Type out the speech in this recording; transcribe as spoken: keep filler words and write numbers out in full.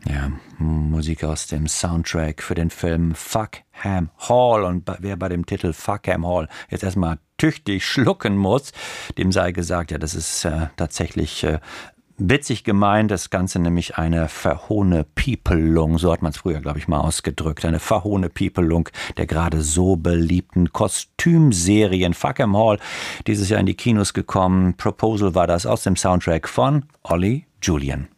Ja, Musik aus dem Soundtrack für den Film Fuckham Hall. Und wer bei dem Titel Fuckham Hall jetzt erstmal tüchtig schlucken muss, dem sei gesagt, ja, das ist äh, tatsächlich äh, witzig gemeint, das Ganze nämlich eine Verhohnepiepelung, so hat man es früher, glaube ich, mal ausgedrückt, eine Verhohnepiepelung der gerade so beliebten Kostümserien. Fuckham Hall, dieses Jahr in die Kinos gekommen. Proposal war das aus dem Soundtrack von Ollie Julian.